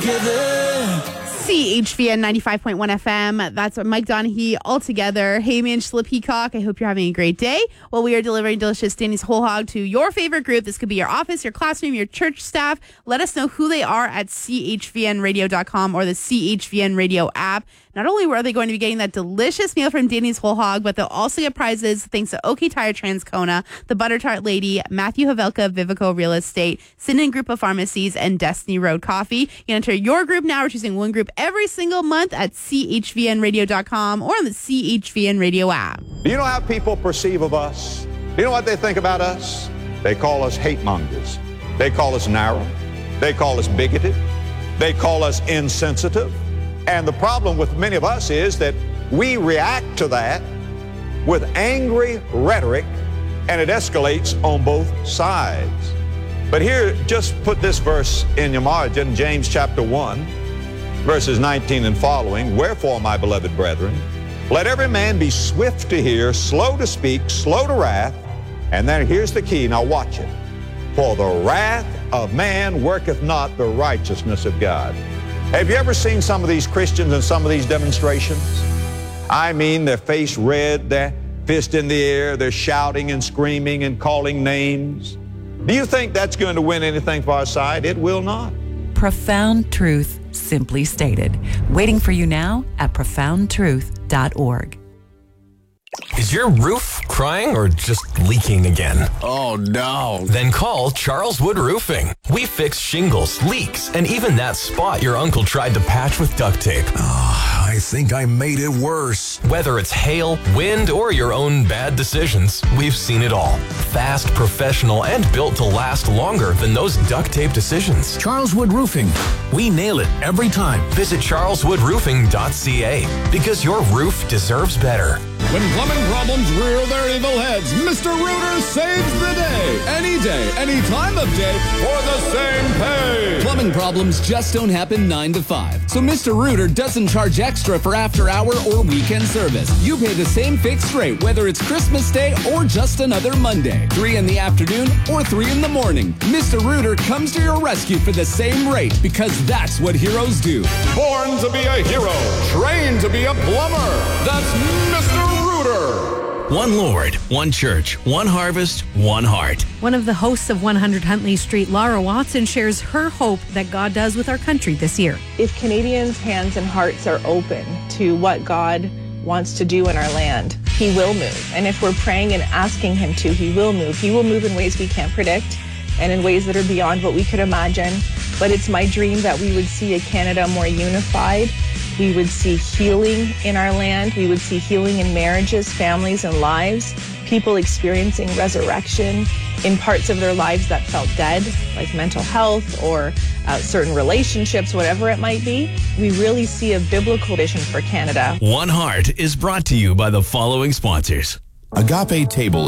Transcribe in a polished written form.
together. CHVN 95.1 FM. That's what Mike Donahue all together. Hey, man, Angela Peacock. I hope you're having a great day. Well, we are delivering delicious Danny's Whole Hog to your favorite group. This could be your office, your classroom, your church staff. Let us know who they are at chvnradio.com or the CHVN Radio app. Not only are they going to be getting that delicious meal from Danny's Whole Hog, but they'll also get prizes thanks to OK Tire Transcona, the Butter Tart Lady, Matthew Havelka, Vivico Real Estate, Sinan Group of Pharmacies, and Destiny Road Coffee. You can enter your group now. We're choosing one group every single month at chvnradio.com or on the CHVN Radio app. Do you know how people perceive of us? Do you know what they think about us? They call us hate mongers. They call us narrow. They call us bigoted. They call us insensitive. And the problem with many of us is that we react to that with angry rhetoric, and it escalates on both sides. But here, just put this verse in your margin, James chapter 1, verses 19 and following. Wherefore, my beloved brethren, let every man be swift to hear, slow to speak, slow to wrath. And then here's the key. Now watch it. For the wrath of man worketh not the righteousness of God. Have you ever seen some of these Christians in some of these demonstrations? I mean, their face red, their fist in the air, they're shouting and screaming and calling names. Do you think that's going to win anything for our side? It will not. Profound truth, simply stated. Waiting for you now at profoundtruth.org. Is your roof crying or just leaking again? Oh, no. Then call Charles Wood Roofing. We fix shingles, leaks, and even that spot your uncle tried to patch with duct tape. I think I made it worse. Whether it's hail, wind, or your own bad decisions, we've seen it all. Fast, professional, and built to last longer than those duct tape decisions. Charles Wood Roofing. We nail it every time. Visit charleswoodroofing.ca because your roof deserves better. When plumbing problems rear their evil heads, Mr. Rooter saves the day. Any day, any time of day, for the same pay. Plumbing problems just don't happen 9 to 5. So Mr. Rooter doesn't charge extra for after-hour or weekend service. You pay the same fixed rate, whether it's Christmas Day or just another Monday. 3 in the afternoon or 3 in the morning. Mr. Rooter comes to your rescue for the same rate because that's what heroes do. Born to be a hero, trained to be a plumber. That's Mr. Rooter. One Lord, one church, one harvest, one heart. One of the hosts of 100 Huntley Street, Laura Watson, shares her hope that God does with our country this year. If Canadians' hands and hearts are open to what God wants to do in our land, He will move. And if we're praying and asking Him to, He will move. He will move in ways we can't predict and in ways that are beyond what we could imagine. But it's my dream that we would see a Canada more unified. We would see healing in our land. We would see healing in marriages, families, and lives. People experiencing resurrection in parts of their lives that felt dead, like mental health or certain relationships, whatever it might be. We really see a biblical vision for Canada. One Heart is brought to you by the following sponsors. Agape Table